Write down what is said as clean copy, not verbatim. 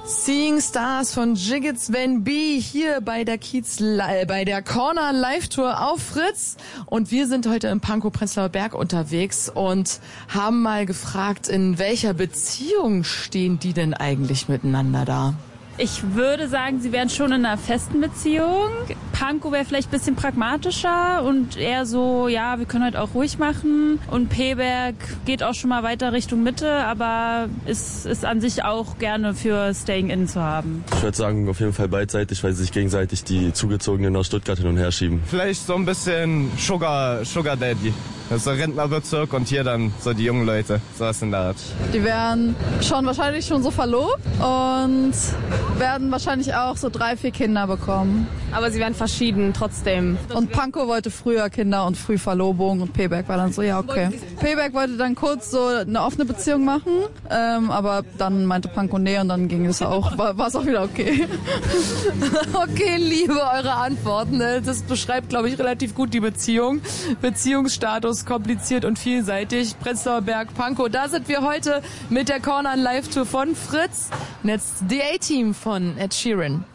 Seeing Stars von Jiggets Van B hier bei der Corner Live Tour auf Fritz. Und wir sind heute im Pankow Prenzlauer Berg unterwegs und haben mal gefragt, in welcher Beziehung stehen die denn eigentlich miteinander da? Ich würde sagen, sie wären schon in einer festen Beziehung. Pankow wäre vielleicht ein bisschen pragmatischer und eher so, ja, wir können halt auch ruhig machen. Und Peberg geht auch schon mal weiter Richtung Mitte, aber ist an sich auch gerne für Staying In zu haben. Ich würde sagen, auf jeden Fall beidseitig, weil sie sich gegenseitig die Zugezogenen aus Stuttgart hin und her schieben. Vielleicht so ein bisschen Sugar Daddy. Das ist der Rentnerbezirk und hier dann so die jungen Leute. So was in der Art. Die wären wahrscheinlich schon so verlobt und werden wahrscheinlich auch so 3-4 Kinder bekommen. Aber sie wären verschieden trotzdem. Und Pankow wollte früher Kinder und früh Verlobung und Peberg war dann so, ja okay. Peberg wollte dann kurz so eine offene Beziehung machen, aber dann meinte Pankow nee und dann ging es auch, war es auch wieder okay. Okay, liebe eure Antworten. Das beschreibt, glaube ich, relativ gut die Beziehung. Beziehungsstatus kompliziert und vielseitig. Prenzlauer Berg, Pankow. Da sind wir heute mit der Corner Live Tour von Fritz. Und jetzt The A-Team von Ed Sheeran.